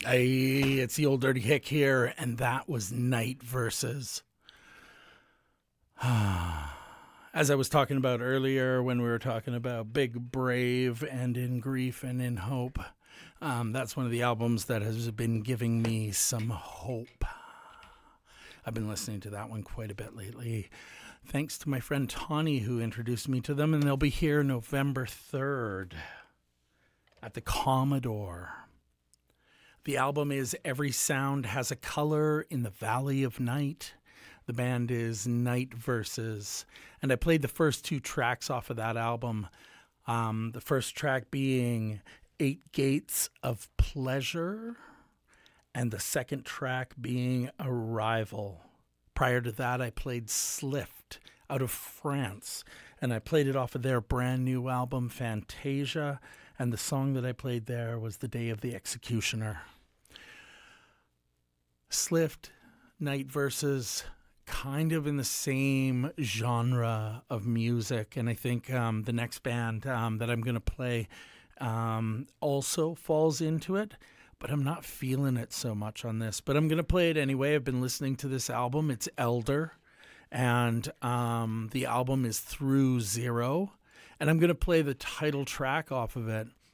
Hey, it's the old dirty hick here, and that was Night Verses. As I was talking about earlier when we were talking about Big Brave and In Grief and In Hope, that's one of the albums that has been giving me some hope. I've been listening to that one quite a bit lately, thanks to my friend Tawny who introduced me to them, and they'll be here November 3rd at the Commodore. The album is Every Sound Has a Color in the Valley of Night. The band is Night Verses. And I played the first two tracks off of that album. The first track being Eight Gates of Pleasure, and the second track being Arrival. Prior to that, I played Slift out of France, and I played it off of their brand new album, Fantasia, and the song that I played there was The Day of the Executioner. Slift, Night Verses, kind of in the same genre of music, and I think the next band that I'm going to play also falls into it, but I'm not feeling it so much on this. But I'm going to play it anyway. I've been listening to this album. It's Elder, and the album is Through Zero, and I'm going to play the title track off of it.